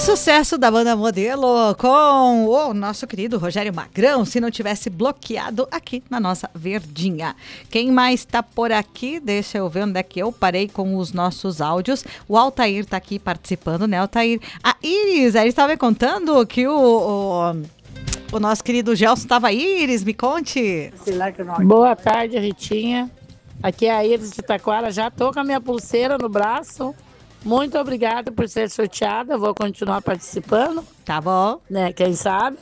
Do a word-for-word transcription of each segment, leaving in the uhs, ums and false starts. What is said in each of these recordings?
Sucesso da banda Modelo com o nosso querido Rogério Magrão, se não tivesse bloqueado aqui na nossa Verdinha. Quem mais tá por aqui? Deixa eu ver onde é que eu parei com os nossos áudios. O Altair tá aqui participando, né, Altair? A Iris, aí estava me contando que o, o, o nosso querido Gelson estava aí. Iris, me conte. Boa tarde, Ritinha. Aqui é a Iris de Taquara. Já tô com a minha pulseira no braço. Muito obrigada por ser sorteada. Vou continuar participando. Tá bom. Né, quem sabe?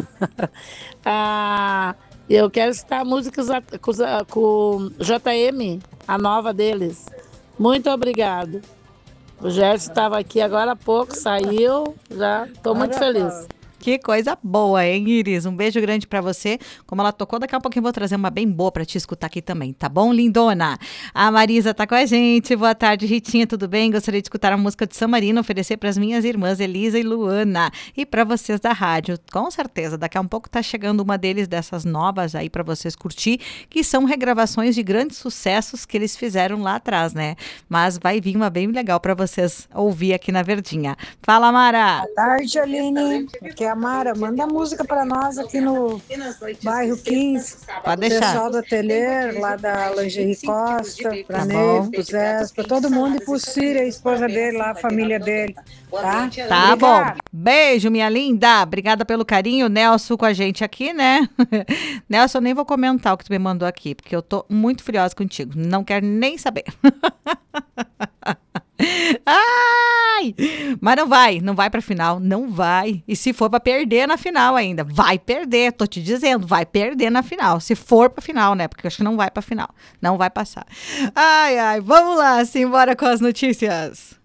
ah, eu quero escutar músicas com, com J M, a nova deles. Muito obrigado. O Gerson estava aqui agora há pouco, saiu. Já estou muito feliz. Que coisa boa, hein, Iris? Um beijo grande pra você. Como ela tocou, daqui a pouquinho eu vou trazer uma bem boa pra te escutar aqui também, tá bom, lindona? A Marisa tá com a gente. Boa tarde, Ritinha, tudo bem? Gostaria de escutar a música de San Marino, oferecer pras minhas irmãs Elisa e Luana e pra vocês da rádio. Com certeza, daqui a um pouco tá chegando uma deles, dessas novas aí pra vocês curtir, que são regravações de grandes sucessos que eles fizeram lá atrás, né? Mas vai vir uma bem legal pra vocês ouvir aqui na Verdinha. Fala, Mara! Boa tarde, Aline. Aqui é a Mara, manda música para nós aqui no bairro quinze. Pode deixar. Pessoal do ateliê, lá da Lingerie Costa, para Ney, pro Zé, para todo mundo e pro Círio, a esposa dele lá, a família dele. Tá? Tá Obrigada. bom. Beijo, minha linda. Obrigada pelo carinho. Nelson com a gente aqui, né? Nelson, eu nem vou comentar o que tu me mandou aqui, porque eu tô muito furiosa contigo. Não quero nem saber. Ai! Mas não vai, não vai pra final, não vai. E se for pra perder na final ainda, vai perder, tô te dizendo, vai perder na final. Se for pra final, né? Porque eu acho que não vai pra final, não vai passar. Ai, ai, vamos lá, simbora com as notícias.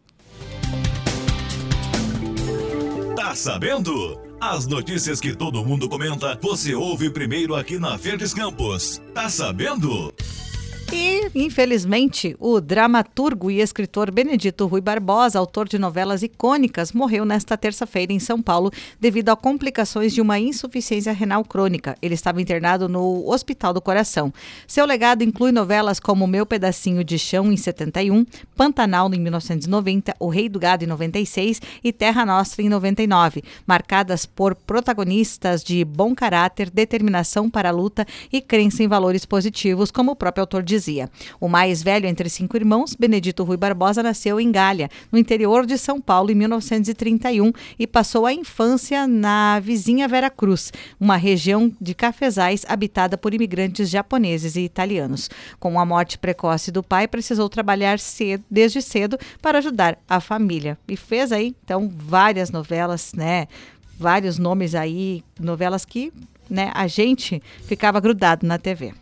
Tá sabendo? As notícias que todo mundo comenta, você ouve primeiro aqui na Verdes Campos. Tá sabendo? E, infelizmente, o dramaturgo e escritor Benedito Rui Barbosa, autor de novelas icônicas, morreu nesta terça-feira em São Paulo devido a complicações de uma insuficiência renal crônica. Ele estava internado no Hospital do Coração. Seu legado inclui novelas como Meu Pedacinho de Chão, em setenta e um, Pantanal, em mil novecentos e noventa, O Rei do Gado, em noventa e seis e Terra Nostra, em noventa e nove, marcadas por protagonistas de bom caráter, determinação para a luta e crença em valores positivos, como o próprio autor dizia. O mais velho entre cinco irmãos, Benedito Rui Barbosa, nasceu em Galha, no interior de São Paulo, em mil novecentos e trinta e um e passou a infância na vizinha Vera Cruz, uma região de cafezais habitada por imigrantes japoneses e italianos. Com a morte precoce do pai, precisou trabalhar cedo, desde cedo para ajudar a família. E fez aí, então, várias novelas, né? Vários nomes aí, novelas que, né, a gente ficava grudado na T V.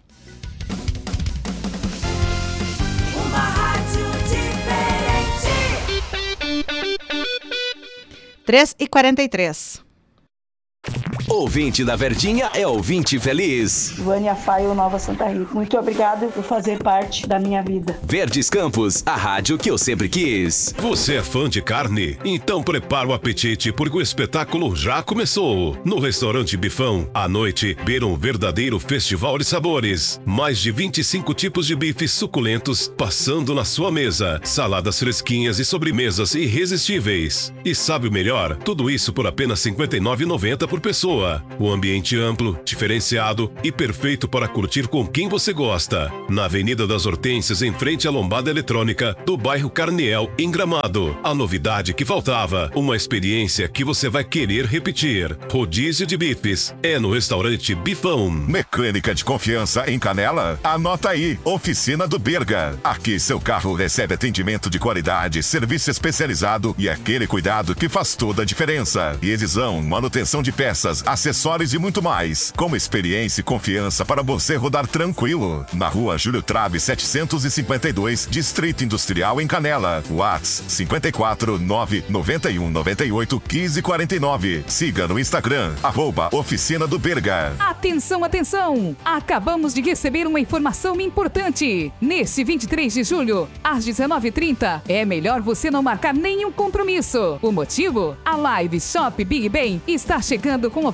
três e quarenta e três. Ouvinte da Verdinha é ouvinte feliz. Vânia Faio, Nova Santa Rita. Muito obrigado por fazer parte da minha vida. Verdes Campos, a rádio que eu sempre quis. Você é fã de carne? Então prepara o apetite, porque o espetáculo já começou. No restaurante Bifão, à noite, beira um verdadeiro festival de sabores. Mais de vinte e cinco tipos de bifes suculentos passando na sua mesa. Saladas fresquinhas e sobremesas irresistíveis. E sabe o melhor? Tudo isso por apenas cinquenta e nove reais e noventa centavos por pessoa. O ambiente amplo, diferenciado e perfeito para curtir com quem você gosta. Na Avenida das Hortênsias, em frente à lombada eletrônica do bairro Carniel, em Gramado. A novidade que faltava, uma experiência que você vai querer repetir. Rodízio de bifes é no restaurante Bifão. Mecânica de confiança em Canela? Anota aí, Oficina do Berga. Aqui seu carro recebe atendimento de qualidade, serviço especializado e aquele cuidado que faz toda a diferença. Revisão, manutenção de peças, acessórios e muito mais. Com experiência e confiança para você rodar tranquilo. Na rua Júlio Trave setecentos e cinquenta e dois, Distrito Industrial em Canela. WhatsApp cinquenta e quatro, nove noventa e um, noventa e oito, quinze, quarenta e nove. Siga no Instagram, arroba Oficina do Berga. Atenção, atenção! Acabamos de receber uma informação importante. Nesse vinte e três de julho, às dezenove e trinta, é melhor você não marcar nenhum compromisso. O motivo? A Live Shop Big Ben está chegando com ofertas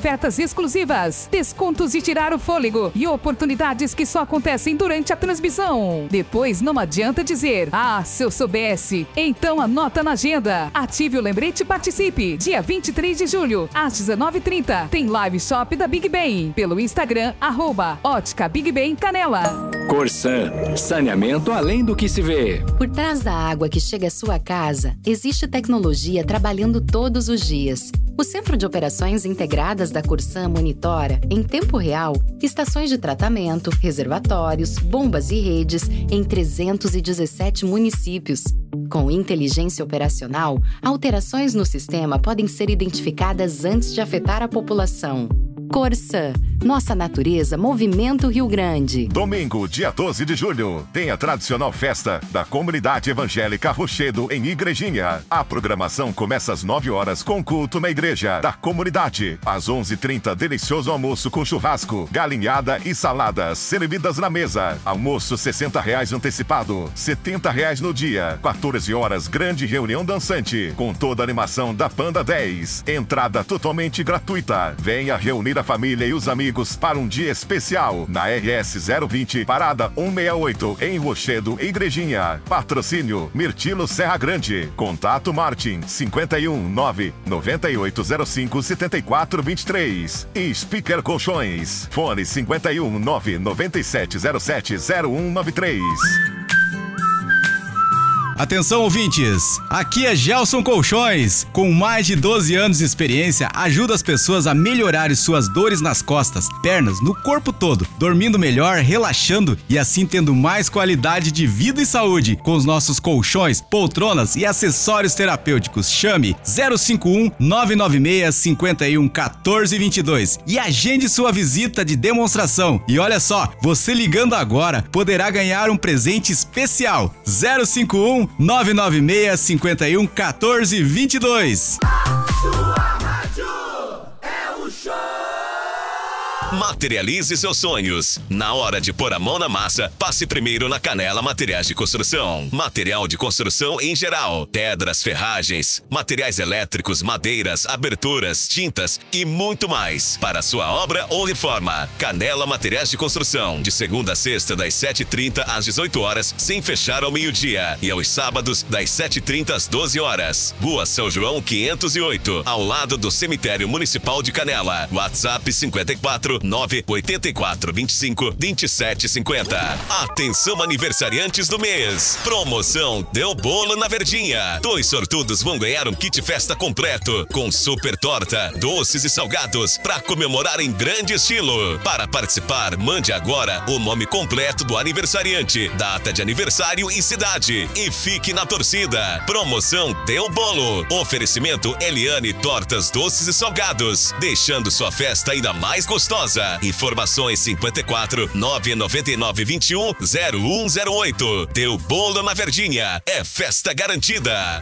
ofertas exclusivas, descontos de tirar o fôlego e oportunidades que só acontecem durante a transmissão. Depois não adianta dizer, ah, se eu soubesse. Então anota na agenda. Ative o lembrete e participe. Dia vinte e três de julho, às dezenove e trinta, tem live shop da Big Ben. Pelo Instagram, arroba Ótica Big Ben Canela. Corsan, saneamento além do que se vê. Por trás da água que chega à sua casa, existe tecnologia trabalhando todos os dias. O Centro de Operações Integradas da Corsan monitora, em tempo real, estações de tratamento, reservatórios, bombas e redes em trezentos e dezessete municípios. Com inteligência operacional, alterações no sistema podem ser identificadas antes de afetar a população. Corsan, nossa natureza movimenta o Rio Grande. Domingo, dia doze de julho, tem a tradicional festa da Comunidade Evangélica Rochedo em Igrejinha. A programação começa às nove horas com culto na igreja da comunidade. Às onze e trinta, delicioso almoço com churrasco, galinhada e saladas servidas na mesa. Almoço sessenta reais antecipado, setenta reais no dia. quatorze horas, grande reunião dançante com toda a animação da Panda dez. Entrada totalmente gratuita. Venha reunir a família e os amigos para um dia especial na R S zero vinte, parada cento e sessenta e oito, em Rochedo, Igrejinha. Patrocínio Mirtilo Serra Grande. Contato Martin cinquenta e um, nove, noventa e oito zero cinco, setenta e quatro vinte e três. E Speaker Colchões. Fone cinquenta e um, nove, noventa e sete zero sete, zero um nove três. Atenção, ouvintes! Aqui é Gelson Colchões. Com mais de doze anos de experiência, ajuda as pessoas a melhorarem suas dores nas costas, pernas, no corpo todo, dormindo melhor, relaxando e assim tendo mais qualidade de vida e saúde com os nossos colchões, poltronas e acessórios terapêuticos. Chame zero cinco um, nove nove seis, cinco um, um quatro dois dois e agende sua visita de demonstração. E olha só, você ligando agora poderá ganhar um presente especial. zero cinco um, nove nove seis, cinco um, um quatro dois dois. Sua rádio é o show. Materialize seus sonhos. Na hora de pôr a mão na massa, passe primeiro na Canela Materiais de Construção. Material de construção em geral, pedras, ferragens, materiais elétricos, madeiras, aberturas, tintas e muito mais. Para sua obra ou reforma, Canela Materiais de Construção. De segunda a sexta, das sete e trinta às dezoito horas, sem fechar ao meio-dia. E aos sábados, das sete e trinta às doze horas. Rua São João quinhentos e oito, ao lado do Cemitério Municipal de Canela. WhatsApp cinquenta e quatro, nove oito quatro, vinte e cinco, vinte e sete cinquenta. Atenção, aniversariantes do mês. Promoção Deu Bolo na Verdinha. Dois sortudos vão ganhar um kit festa completo com super torta, doces e salgados para comemorar em grande estilo. Para participar, mande agora o nome completo do aniversariante, data de aniversário e cidade. E fique na torcida. Promoção Deu Bolo. Oferecimento Eliane Tortas, Doces e Salgados, deixando sua festa ainda mais gostosa. Informações cinquenta e quatro, nove nove nove, vinte e um, zero um zero oito. Deu Bolo na Verdinha. É festa garantida.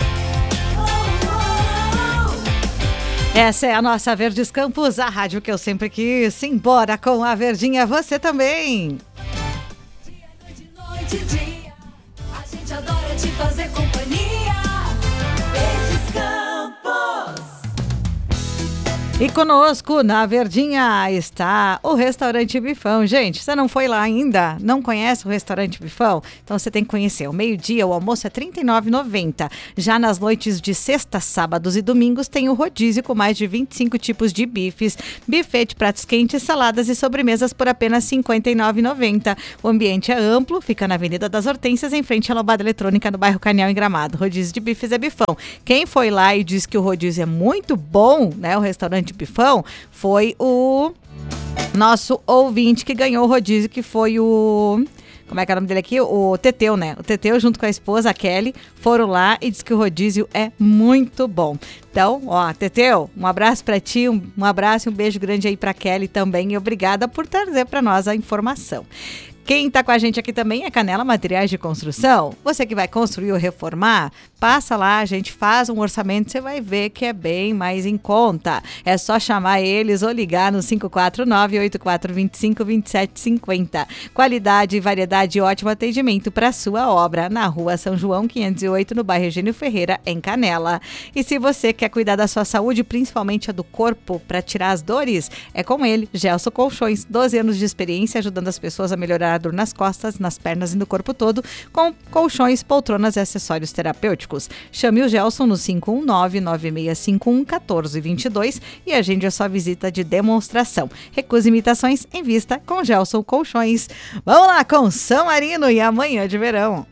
Essa é a nossa Verdes Campos, a rádio que eu sempre quis. Simbora com a Verdinha, você também. Dia, noite, noite, dia. A gente adora te fazer companhia. Verdes Campos. E conosco na Verdinha está o Restaurante Bifão. Gente, você não foi lá ainda? Não conhece o Restaurante Bifão? Então você tem que conhecer. O meio-dia, o almoço é trinta e nove reais e noventa centavos. Já nas noites de sexta, sábados e domingos tem o rodízio com mais de vinte e cinco tipos de bifes, buffet de pratos quentes, saladas e sobremesas por apenas cinquenta e nove reais e noventa centavos. O ambiente é amplo, fica na Avenida das Hortênsias, em frente à Lombada Eletrônica, no bairro Canel, em Gramado. Rodízio de bifes é Bifão. Quem foi lá e disse que o rodízio é muito bom, né? O Restaurante Bifão, foi o nosso ouvinte que ganhou o rodízio, que foi o... Como é que é o nome dele aqui? O Teteu, né? O Teteu, junto com a esposa, a Kelly, foram lá e disse que o rodízio é muito bom. Então, ó, Teteu, um abraço pra ti, um, um abraço e um beijo grande aí pra Kelly também. E obrigada por trazer pra nós a informação. Quem está com a gente aqui também é Canela Materiais de Construção. Você que vai construir ou reformar, passa lá, a gente faz um orçamento, você vai ver que é bem mais em conta. É só chamar eles ou ligar no cinco quatro nove, oito quatro dois cinco, dois sete cinco zero. Qualidade, variedade e ótimo atendimento para sua obra na Rua São João quinhentos e oito, no bairro Eugênio Ferreira, em Canela. E se você quer cuidar da sua saúde, principalmente a do corpo, para tirar as dores, é com ele, Gelson Colchões. doze anos de experiência ajudando as pessoas a melhorar a dor nas costas, nas pernas e no corpo todo, com colchões, poltronas e acessórios terapêuticos. Chame o Gelson no cinco um nove, nove seis cinco um, um quatro dois dois e agende a sua visita de demonstração. Recuse imitações em vista com Gelson Colchões. Vamos lá com São Marino e Amanhã de Verão.